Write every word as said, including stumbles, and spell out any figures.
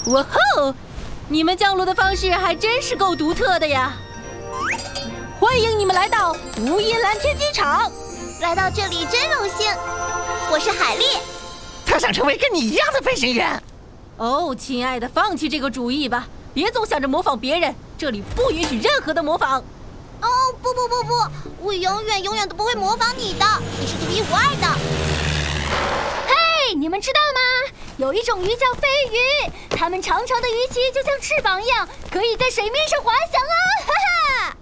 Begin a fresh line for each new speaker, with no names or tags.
哇吼！你们降落的方式还真是够独特的呀！欢迎你们来到无垠蓝天机场，
来到这里真荣幸。我是海莉，
他想成为跟你一样的飞行员。
哦，亲爱的，放弃这个主意吧，别总想着模仿别人，这里不允许任何的模仿。
哦，不不不不，我永远永远都不会模仿你的，你是独一无二的。
嘿，你们知道吗？有一种鱼叫飞鱼，它们长长的鱼鳍就像翅膀一样，可以在水面上滑翔啊！